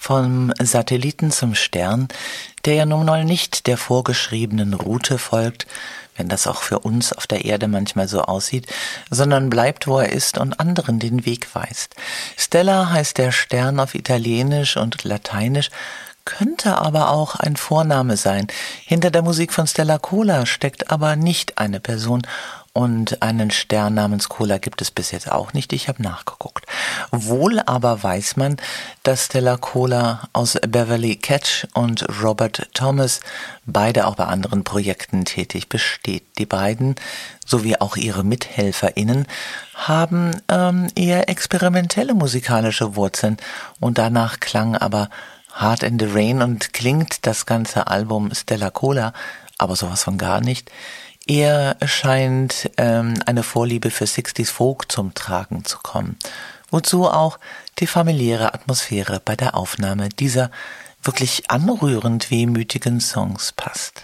Vom Satelliten zum Stern, der ja nun mal nicht der vorgeschriebenen Route folgt, wenn das auch für uns auf der Erde manchmal so aussieht, sondern bleibt, wo er ist und anderen den Weg weist. Stella heißt der Stern auf Italienisch und Lateinisch, könnte aber auch ein Vorname sein. Hinter der Musik von Stella Cola steckt aber nicht eine Person. Und einen Stern namens Cola gibt es bis jetzt auch nicht, ich habe nachgeguckt. Wohl aber weiß man, dass Stella Cola aus Beverly Ketch und Robert Thomas, beide auch bei anderen Projekten tätig, besteht. Die beiden, sowie auch ihre MithelferInnen, haben eher experimentelle musikalische Wurzeln und danach klang aber Hard in the Rain und klingt das ganze Album Stella Cola, aber sowas von gar nicht. Eher scheint eine Vorliebe für 60s Folk zum Tragen zu kommen, wozu auch die familiäre Atmosphäre bei der Aufnahme dieser wirklich anrührend wehmütigen Songs passt.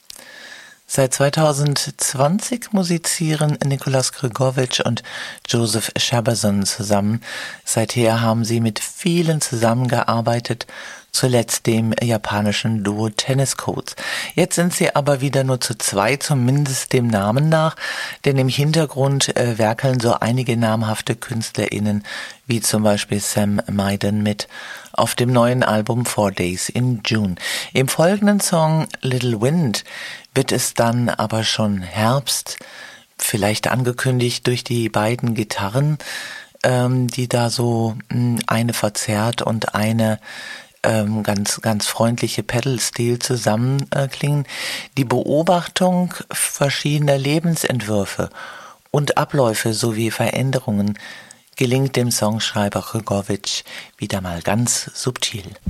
Seit 2020 musizieren Nicolas Grigovic und Joseph Schaberson zusammen. Seither haben sie mit vielen zusammengearbeitet, zuletzt dem japanischen Duo Tennis Coats. Jetzt sind sie aber wieder nur zu zweit, zumindest dem Namen nach, denn im Hintergrund werkeln so einige namhafte KünstlerInnen, wie zum Beispiel Sam Maiden mit auf dem neuen Album 4 Days in June. Im folgenden Song Little Wind wird es dann aber schon Herbst, vielleicht angekündigt durch die beiden Gitarren, die da so eine verzerrt und eine ganz freundliche Pedal-Stil zusammenklingen. Die Beobachtung verschiedener Lebensentwürfe und Abläufe sowie Veränderungen gelingt dem Songschreiber Grigovic wieder mal ganz subtil.